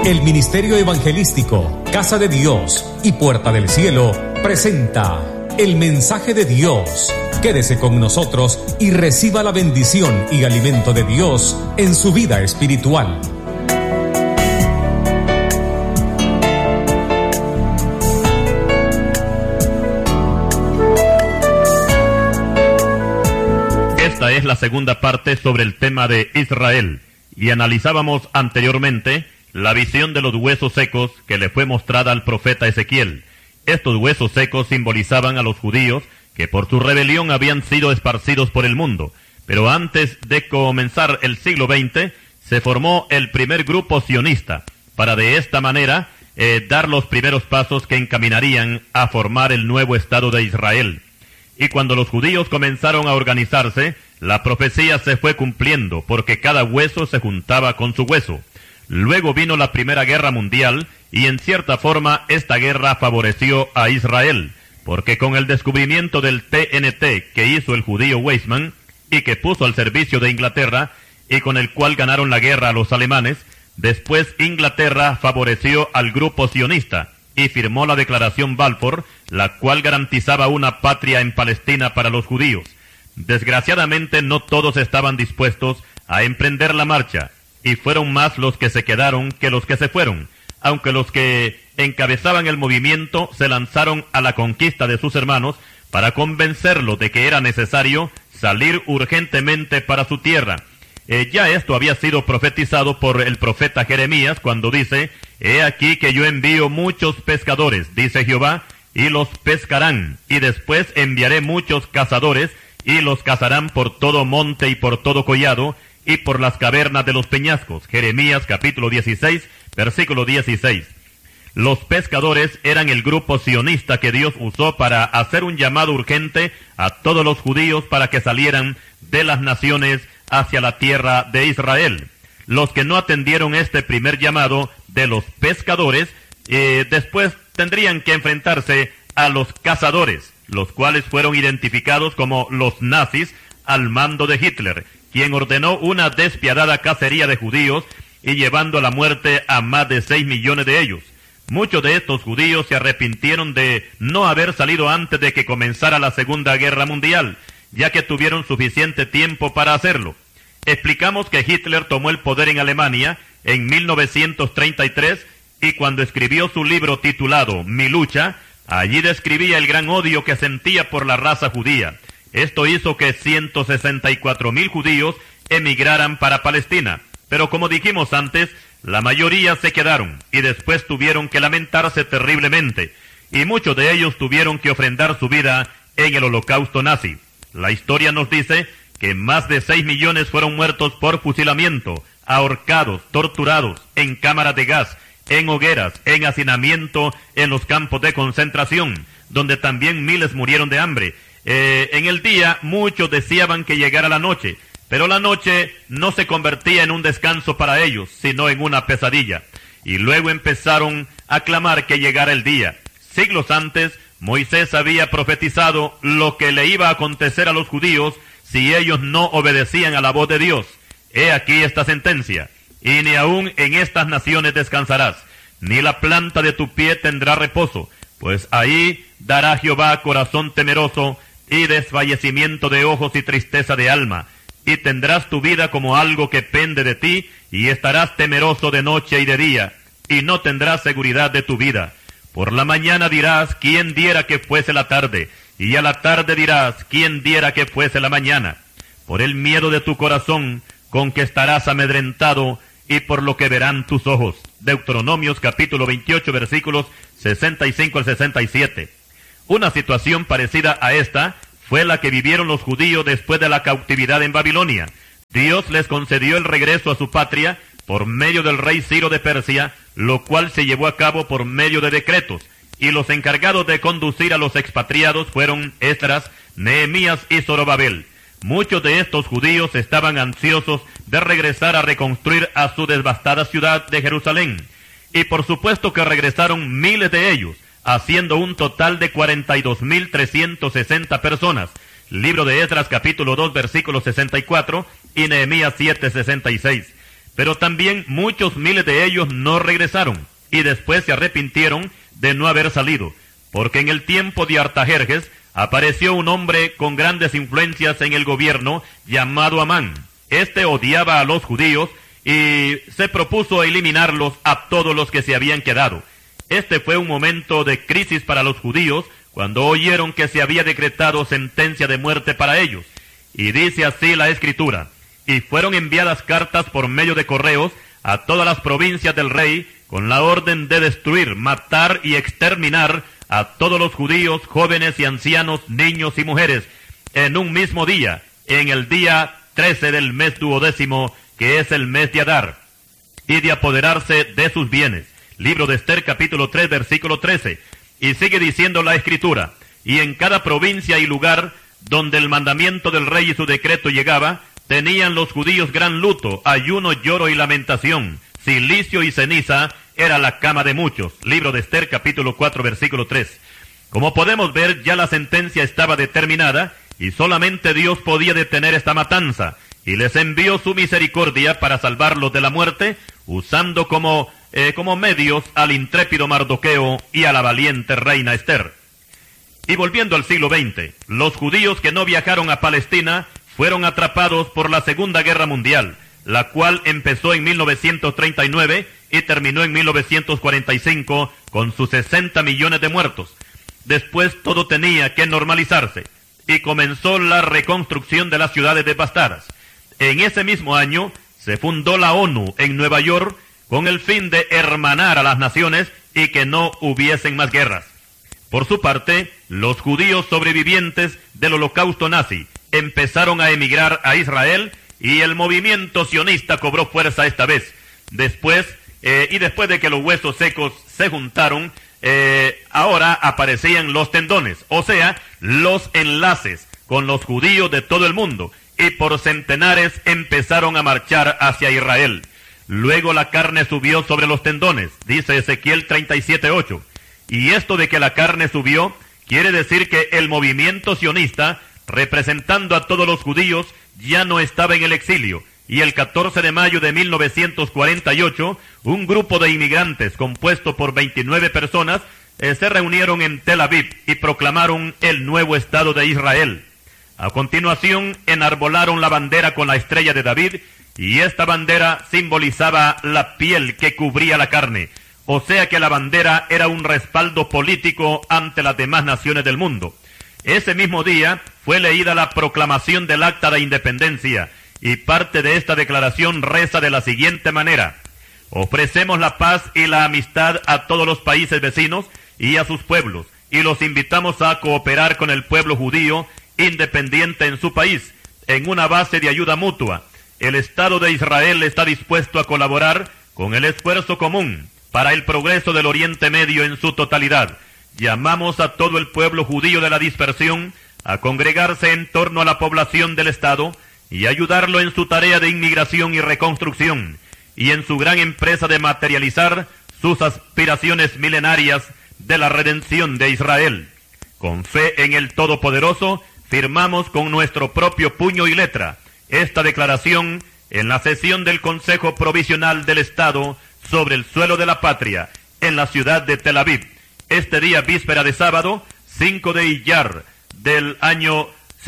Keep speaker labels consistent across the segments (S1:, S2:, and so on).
S1: El Ministerio Evangelístico, Casa de Dios y Puerta del Cielo presenta el mensaje de Dios. Quédese con nosotros y reciba la bendición y alimento de Dios en su vida espiritual.
S2: Esta es la segunda parte sobre el tema de Israel, y analizábamos anteriormente la visión de los huesos secos que le fue mostrada al profeta Ezequiel. Estos huesos secos simbolizaban a los judíos que por su rebelión habían sido esparcidos por el mundo. Pero antes de comenzar el siglo XX, se formó el primer grupo sionista, para de esta manera dar los primeros pasos que encaminarían a formar el nuevo Estado de Israel. Y cuando los judíos comenzaron a organizarse, la profecía se fue cumpliendo, porque cada hueso se juntaba con su hueso. Luego vino la Primera Guerra Mundial, y en cierta forma esta guerra favoreció a Israel, porque con el descubrimiento del TNT que hizo el judío Weizmann, y que puso al servicio de Inglaterra, y con el cual ganaron la guerra a los alemanes, después Inglaterra favoreció al grupo sionista, y firmó la Declaración Balfour, la cual garantizaba una patria en Palestina para los judíos. Desgraciadamente no todos estaban dispuestos a emprender la marcha, y fueron más los que se quedaron que los que se fueron, aunque los que encabezaban el movimiento se lanzaron a la conquista de sus hermanos para convencerlos de que era necesario salir urgentemente para su tierra. Ya esto había sido profetizado por el profeta Jeremías cuando dice: «He aquí que yo envío muchos pescadores, dice Jehová, y los pescarán, y después enviaré muchos cazadores, y los cazarán por todo monte y por todo collado, y por las cavernas de los peñascos». Jeremías capítulo 16, versículo 16. Los pescadores eran el grupo sionista que Dios usó para hacer un llamado urgente a todos los judíos para que salieran de las naciones hacia la tierra de Israel. Los que no atendieron este primer llamado de los pescadores, después tendrían que enfrentarse a los cazadores, los cuales fueron identificados como los nazis al mando de Hitler, quien ordenó una despiadada cacería de judíos y llevando a la muerte a más de 6 millones de ellos. Muchos de estos judíos se arrepintieron de no haber salido antes de que comenzara la Segunda Guerra Mundial, ya que tuvieron suficiente tiempo para hacerlo. Explicamos que Hitler tomó el poder en Alemania en 1933 y cuando escribió su libro titulado Mi lucha, allí describía el gran odio que sentía por la raza judía. Esto hizo que 164,000 judíos emigraran para Palestina, pero como dijimos antes, la mayoría se quedaron y después tuvieron que lamentarse terriblemente, y muchos de ellos tuvieron que ofrendar su vida en el holocausto nazi. La historia nos dice que más de 6 millones fueron muertos por fusilamiento, ahorcados, torturados, en cámaras de gas, en hogueras, en hacinamiento, en los campos de concentración, donde también miles murieron de hambre. En el día muchos deseaban que llegara la noche, pero la noche no se convertía en un descanso para ellos, sino en una pesadilla. Y luego empezaron a clamar que llegara el día. Siglos antes, Moisés había profetizado lo que le iba a acontecer a los judíos si ellos no obedecían a la voz de Dios. He aquí esta sentencia: y ni aun en estas naciones descansarás, ni la planta de tu pie tendrá reposo, pues ahí dará Jehová corazón temeroso, y desfallecimiento de ojos y tristeza de alma, y tendrás tu vida como algo que pende de ti, y estarás temeroso de noche y de día, y no tendrás seguridad de tu vida. Por la mañana dirás: ¿quién diera que fuese la tarde? Y a la tarde dirás: ¿quién diera que fuese la mañana? Por el miedo de tu corazón, con que estarás amedrentado, y por lo que verán tus ojos. Deuteronomios capítulo 28, versículos 65 al 67. Una situación parecida a esta fue la que vivieron los judíos después de la cautividad en Babilonia. Dios les concedió el regreso a su patria por medio del rey Ciro de Persia, lo cual se llevó a cabo por medio de decretos, y los encargados de conducir a los expatriados fueron Esdras, Nehemías y Zorobabel. Muchos de estos judíos estaban ansiosos de regresar a reconstruir a su devastada ciudad de Jerusalén, y por supuesto que regresaron miles de ellos, haciendo un total de 42,360 personas. Libro de Esdras capítulo 2 versículo 64 y Nehemías 7:66. Pero también muchos miles de ellos no regresaron, y después se arrepintieron de no haber salido, porque en el tiempo de Artajerjes apareció un hombre con grandes influencias en el gobierno llamado Amán. Este odiaba a los judíos y se propuso eliminarlos a todos los que se habían quedado. Este fue un momento de crisis para los judíos cuando oyeron que se había decretado sentencia de muerte para ellos. Y dice así la Escritura: y fueron enviadas cartas por medio de correos a todas las provincias del rey con la orden de destruir, matar y exterminar a todos los judíos, jóvenes y ancianos, niños y mujeres, en un mismo día, en el día 13 del mes 12, que es el mes de Adar, y de apoderarse de sus bienes. Libro de Esther, capítulo 3, versículo 13. Y sigue diciendo la Escritura: y en cada provincia y lugar donde el mandamiento del rey y su decreto llegaba, tenían los judíos gran luto, ayuno, lloro y lamentación. Cilicio y ceniza era la cama de muchos. Libro de Esther, capítulo 4, versículo 3. Como podemos ver, ya la sentencia estaba determinada, y solamente Dios podía detener esta matanza, y les envió su misericordia para salvarlos de la muerte, usando como medios al intrépido Mardoqueo y a la valiente reina Esther. Y volviendo al siglo XX, los judíos que no viajaron a Palestina fueron atrapados por la Segunda Guerra Mundial, la cual empezó en 1939 y terminó en 1945 con sus 60 millones de muertos. Después todo tenía que normalizarse, y comenzó la reconstrucción de las ciudades devastadas. En ese mismo año se fundó la ONU en Nueva York con el fin de hermanar a las naciones y que no hubiesen más guerras. Por su parte, los judíos sobrevivientes del holocausto nazi empezaron a emigrar a Israel, y el movimiento sionista cobró fuerza esta vez. Después de que los huesos secos se juntaron, ahora aparecían los tendones, o sea, los enlaces con los judíos de todo el mundo, y por centenares empezaron a marchar hacia Israel. Luego la carne subió sobre los tendones, dice Ezequiel 37:8. Y esto de que la carne subió, quiere decir que el movimiento sionista, representando a todos los judíos, ya no estaba en el exilio, y el 14 de mayo de 1948, un grupo de inmigrantes compuesto por 29 personas se reunieron en Tel Aviv y proclamaron el nuevo Estado de Israel. A continuación, enarbolaron la bandera con la estrella de David, y esta bandera simbolizaba la piel que cubría la carne, o sea que la bandera era un respaldo político ante las demás naciones del mundo. Ese mismo día fue leída la proclamación del Acta de Independencia, y parte de esta declaración reza de la siguiente manera: ofrecemos la paz y la amistad a todos los países vecinos y a sus pueblos, y los invitamos a cooperar con el pueblo judío independiente en su país, en una base de ayuda mutua. El Estado de Israel está dispuesto a colaborar con el esfuerzo común para el progreso del Oriente Medio en su totalidad. Llamamos a todo el pueblo judío de la dispersión a congregarse en torno a la población del Estado y ayudarlo en su tarea de inmigración y reconstrucción, y en su gran empresa de materializar sus aspiraciones milenarias de la redención de Israel. Con fe en el Todopoderoso, firmamos con nuestro propio puño y letra esta declaración en la sesión del Consejo Provisional del Estado sobre el suelo de la patria, en la ciudad de Tel Aviv, este día víspera de sábado, 5 de Iyar, del año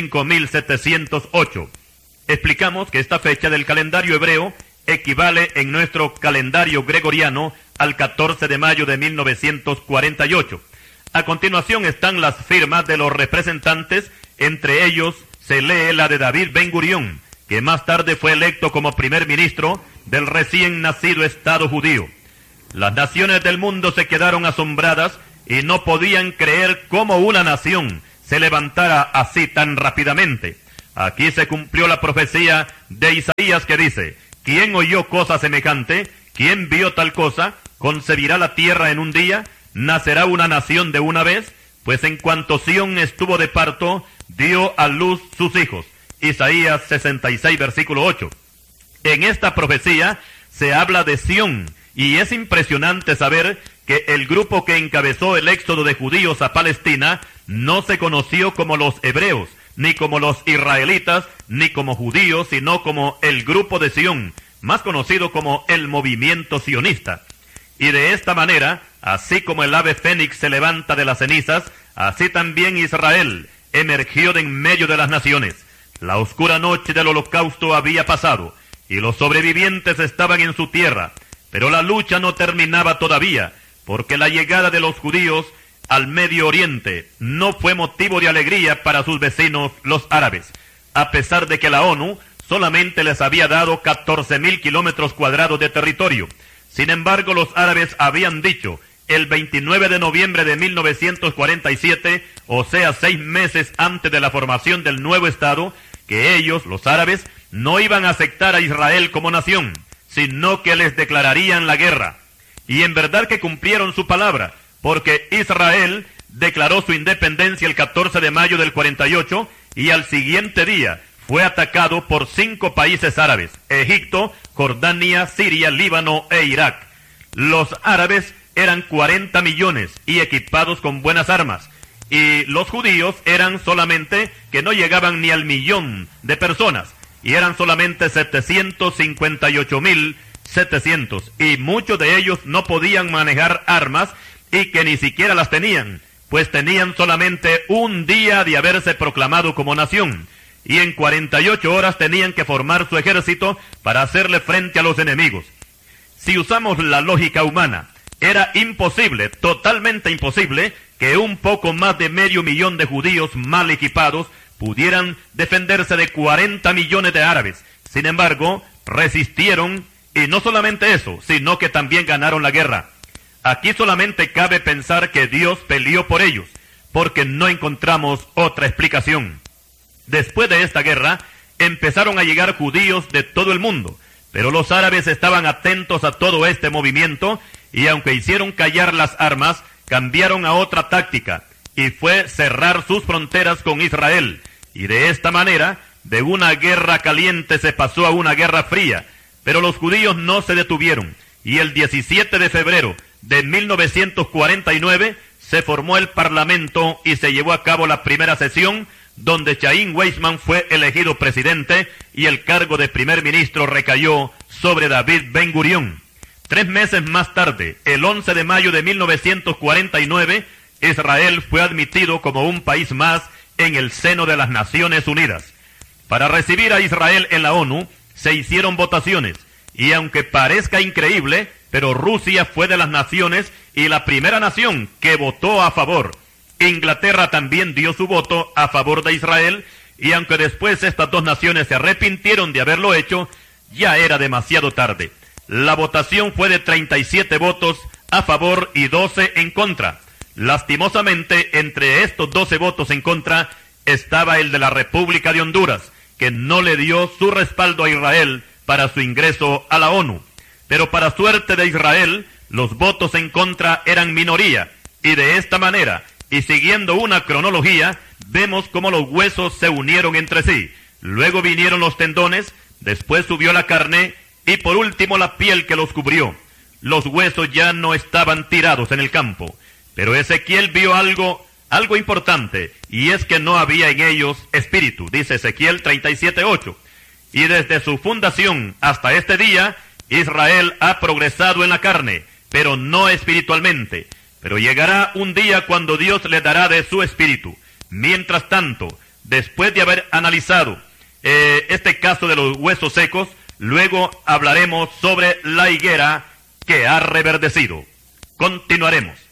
S2: 5708. Explicamos que esta fecha del calendario hebreo equivale en nuestro calendario gregoriano al 14 de mayo de 1948. A continuación están las firmas de los representantes, entre ellos se lee la de David Ben Gurión, que más tarde fue electo como primer ministro del recién nacido Estado judío. Las naciones del mundo se quedaron asombradas y no podían creer cómo una nación se levantara así tan rápidamente. Aquí se cumplió la profecía de Isaías que dice: ¿quién oyó cosa semejante? ¿Quién vio tal cosa? ¿Concebirá la tierra en un día? ¿Nacerá una nación de una vez? Pues en cuanto Sión estuvo de parto, dio a luz sus hijos. Isaías 66, versículo 8. En esta profecía se habla de Sión, y es impresionante saber que el grupo que encabezó el éxodo de judíos a Palestina no se conoció como los hebreos, ni como los israelitas, ni como judíos, sino como el grupo de Sión, más conocido como el movimiento sionista. Y de esta manera, así como el ave fénix se levanta de las cenizas, así también Israel emergió de en medio de las naciones. La oscura noche del holocausto había pasado, y los sobrevivientes estaban en su tierra, pero la lucha no terminaba todavía, porque la llegada de los judíos al Medio Oriente no fue motivo de alegría para sus vecinos los árabes, a pesar de que la ONU solamente les había dado 14.000 kilómetros cuadrados de territorio. Sin embargo, los árabes habían dicho, el 29 de noviembre de 1947, o sea 6 meses antes de la formación del nuevo Estado, que ellos, los árabes, no iban a aceptar a Israel como nación, sino que les declararían la guerra. Y en verdad que cumplieron su palabra, porque Israel declaró su independencia el 14 de mayo del 48, y al siguiente día fue atacado por 5 países árabes: Egipto, Jordania, Siria, Líbano e Irak. Los árabes eran 40 millones y equipados con buenas armas, y los judíos eran solamente, que no llegaban ni al 1.000.000 de personas, y eran solamente 758.700, y muchos de ellos no podían manejar armas, y que ni siquiera las tenían, pues tenían solamente un día de haberse proclamado como nación, y en 48 horas tenían que formar su ejército para hacerle frente a los enemigos. Si usamos la lógica humana, era imposible, totalmente imposible, que un poco más de 500.000 de judíos mal equipados pudieran defenderse de 40 millones de árabes. Sin embargo, resistieron, y no solamente eso, sino que también ganaron la guerra. Aquí solamente cabe pensar que Dios peleó por ellos, porque no encontramos otra explicación. Después de esta guerra, empezaron a llegar judíos de todo el mundo, pero los árabes estaban atentos a todo este movimiento, y aunque hicieron callar las armas, cambiaron a otra táctica, y fue cerrar sus fronteras con Israel, y de esta manera, de una guerra caliente se pasó a una guerra fría, pero los judíos no se detuvieron, y el 17 de febrero de 1949 se formó el Parlamento y se llevó a cabo la primera sesión, donde Chaim Weizmann fue elegido presidente y el cargo de primer ministro recayó sobre David Ben Gurión. 3 meses más tarde, el 11 de mayo de 1949, Israel fue admitido como un país más en el seno de las Naciones Unidas. Para recibir a Israel en la ONU, se hicieron votaciones, y aunque parezca increíble, pero Rusia fue de las naciones y la primera nación que votó a favor. Inglaterra también dio su voto a favor de Israel, y aunque después estas 2 naciones se arrepintieron de haberlo hecho, ya era demasiado tarde. La votación fue de 37 votos a favor y 12 en contra. Lastimosamente, entre estos 12 votos en contra estaba el de la República de Honduras, que no le dio su respaldo a Israel para su ingreso a la ONU. Pero para suerte de Israel, los votos en contra eran minoría, y de esta manera, y siguiendo una cronología, vemos cómo los huesos se unieron entre sí. Luego vinieron los tendones, después subió la carne, y por último la piel que los cubrió. Los huesos ya no estaban tirados en el campo, pero Ezequiel vio algo importante, y es que no había en ellos espíritu, dice Ezequiel 37:8. Y desde su fundación hasta este día, Israel ha progresado en la carne, pero no espiritualmente. Pero llegará un día cuando Dios le dará de su espíritu. Mientras tanto, después de haber analizado este caso de los huesos secos, luego hablaremos sobre la higuera que ha reverdecido. Continuaremos.